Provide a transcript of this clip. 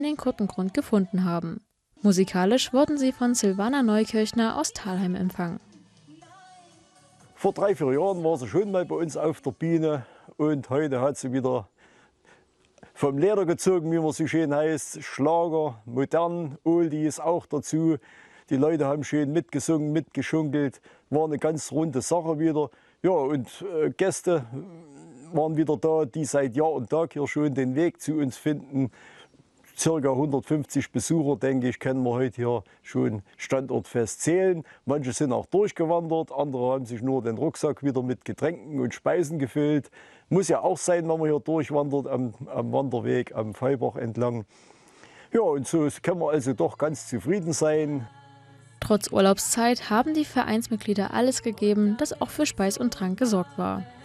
den Kottengrund gefunden haben. Musikalisch wurden sie von Silvana Neukirchner aus Thalheim empfangen. Vor 3, 4 Jahren war sie schon mal bei uns auf der Bühne und heute hat sie wieder vom Leder gezogen, wie man so schön heißt. Schlager, modern, Oldies auch dazu. Die Leute haben schön mitgesungen, mitgeschunkelt. War eine ganz runde Sache wieder. Ja, und Gäste waren wieder da, die seit Jahr und Tag hier schon den Weg zu uns finden. Circa 150 Besucher, denke ich, können wir heute hier schon standortfest zählen. Manche sind auch durchgewandert, andere haben sich nur den Rucksack wieder mit Getränken und Speisen gefüllt. Muss ja auch sein, wenn man hier durchwandert am Wanderweg am Fallbach entlang. Ja, und so können wir also doch ganz zufrieden sein. Trotz Urlaubszeit haben die Vereinsmitglieder alles gegeben, dass auch für Speis und Trank gesorgt war.